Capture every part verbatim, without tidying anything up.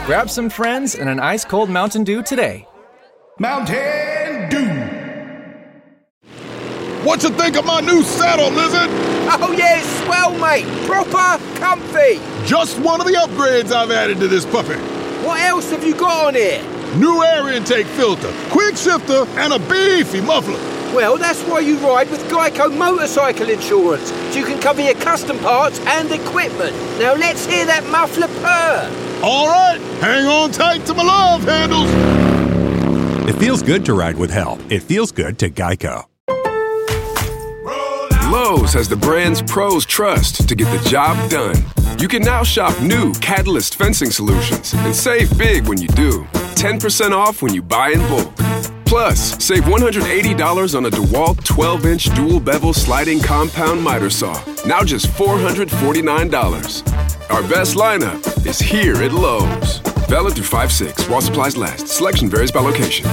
Grab some friends and an ice-cold Mountain Dew today. Mountain Dew. What you think of my new saddle, Lizard? Oh, yeah, it's swell, mate. Proper comfy. Just one of the upgrades I've added to this puppy. What else have you got on here? New air intake filter, quick shifter, and a beefy muffler. Well, that's why you ride with Geico Motorcycle Insurance, so you can cover your custom parts and equipment. Now let's hear that muffler purr. All right, hang on tight to my love handles. It feels good to ride with help. It feels good to Geico. Lowe's has the brands pros trust to get the job done. You can now shop new Catalyst fencing solutions and save big when you do. ten percent off when you buy in bulk. Plus, save one hundred eighty dollars on a DeWalt twelve-inch dual bevel sliding compound miter saw. Now just four hundred forty-nine dollars. Our best lineup is here at Lowe's. Valid through five six while supplies last. Selection varies by location.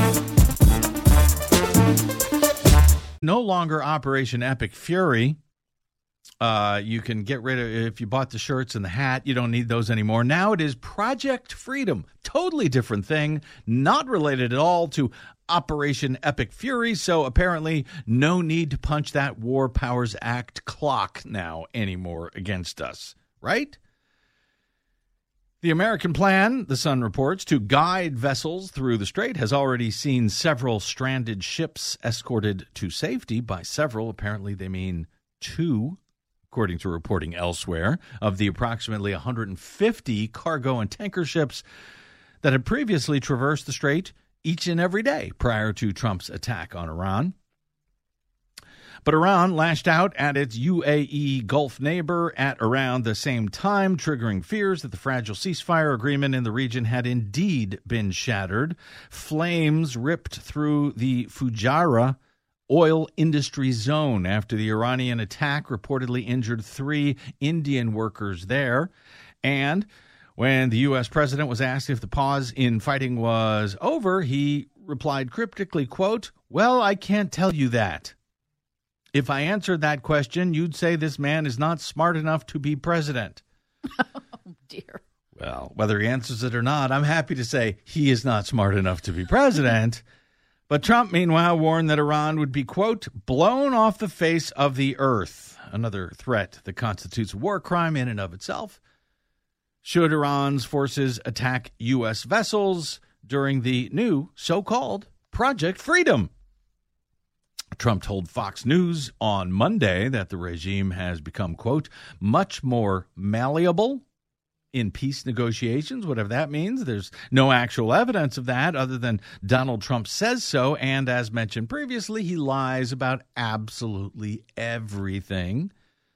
No longer Operation Epic Fury. Uh, you can get rid of, if you bought the shirts and the hat, you don't need those anymore. Now it is Project Freedom. Totally different thing. Not related at all to Operation Epic Fury. So apparently no need to punch that War Powers Act clock now anymore against us. Right? The American plan, the Sun reports, to guide vessels through the strait has already seen several stranded ships escorted to safety. By several, apparently they mean two, according to reporting elsewhere, of the approximately one hundred fifty cargo and tanker ships that had previously traversed the strait each and every day prior to Trump's attack on Iran. But Iran lashed out at its U A E Gulf neighbor at around the same time, triggering fears that the fragile ceasefire agreement in the region had indeed been shattered. Flames ripped through the Fujairah oil industry zone after the Iranian attack reportedly injured three Indian workers there. And when the U S president was asked if the pause in fighting was over, he replied cryptically, quote, "Well, I can't tell you that. If I answered that question, you'd say this man is not smart enough to be president." Oh, dear. Well, whether he answers it or not, I'm happy to say he is not smart enough to be president. But Trump, meanwhile, warned that Iran would be, quote, blown off the face of the earth. Another threat that constitutes a war crime in and of itself. Should Iran's forces attack U S vessels during the new so-called Project Freedom. Trump told Fox News on Monday that the regime has become, quote, much more malleable in peace negotiations, whatever that means. There's no actual evidence of that other than Donald Trump says so. And as mentioned previously, he lies about absolutely everything.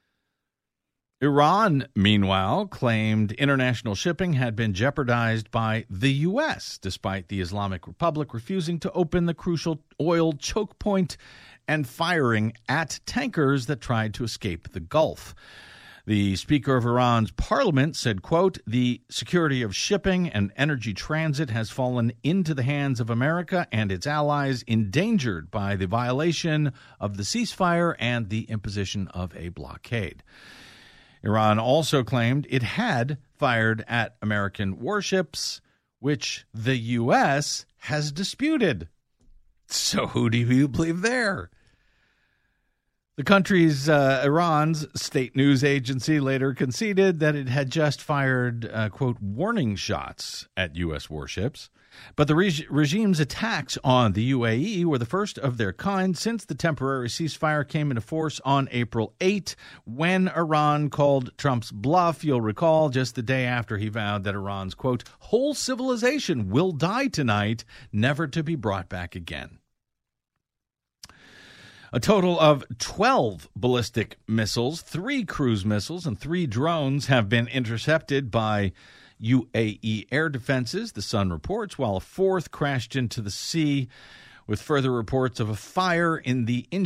Iran, meanwhile, claimed international shipping had been jeopardized by the U S, despite the Islamic Republic refusing to open the crucial oil choke point and firing at tankers that tried to escape the Gulf. The Speaker of Iran's parliament said, quote, the security of shipping and energy transit has fallen into the hands of America and its allies, endangered by the violation of the ceasefire and the imposition of a blockade. Iran also claimed it had fired at American warships, which the U S has disputed. So who do you believe there? The country's, uh, Iran's state news agency later conceded that it had just fired, uh, quote, warning shots at U S warships. But the reg- regime's attacks on the U A E were the first of their kind since the temporary ceasefire came into force on April eighth, when Iran called Trump's bluff, you'll recall, just the day after he vowed that Iran's, quote, whole civilization will die tonight, never to be brought back again. A total of twelve ballistic missiles, three cruise missiles, and three drones have been intercepted by U A E air defenses, the Sun reports, while a fourth crashed into the sea, with further reports of a fire in the engine.